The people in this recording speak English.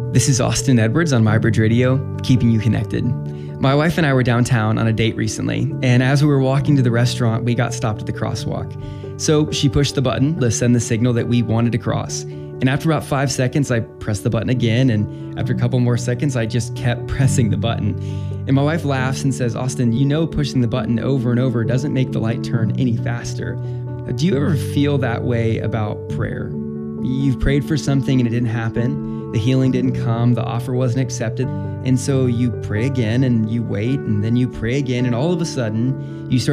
This is Austin Edwards on MyBridge Radio, keeping you connected. My wife and I were downtown on a date recently, and as we were walking to the restaurant, we got stopped at the crosswalk. So she pushed the button to send the signal that we wanted to cross. And after about 5 seconds, I pressed the button again, and after a couple more seconds, I just kept pressing the button. And my wife laughs and says, "Austin, you know pushing the button over and over doesn't make the light turn any faster." Do you ever feel that way about prayer? You've prayed for something and it didn't happen. The healing didn't come. The offer wasn't accepted. And so you pray again and you wait and then you pray again. And all of a sudden you start